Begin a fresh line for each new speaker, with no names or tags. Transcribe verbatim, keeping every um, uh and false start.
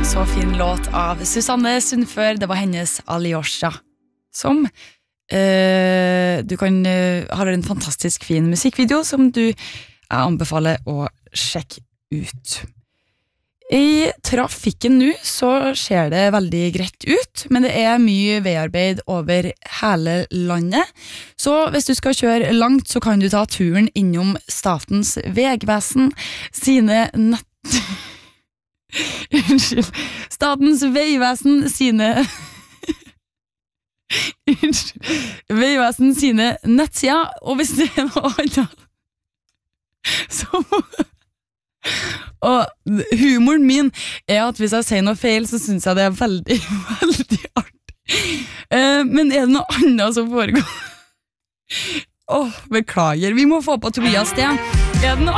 Så fin låt av Susanne Sundfør. Det var hennes Alyosha, som eh, du kan eh, har en fantastisk fin musikkvideo som du jeg anbefaler å sjekke ut. I trafikken nå så ser det veldig greit ut, men det er mye veiarbeid over hele landet. Så hvis du skal kjøre langt, så kan du ta turen innom Statens Vegvesen sine nett... Unnskyld. Statens Vegvesen sine... Unnskyld. Vegvesen sine nettsider, og hvis det er noe annet, så må... Og humoren min er at hvis jeg sier noe feil, så synes jeg det er veldig, veldig artig. Uh, men er det noe annet som foregår? Åh, oh, beklager. Vi må få på Tobias det. Er det noe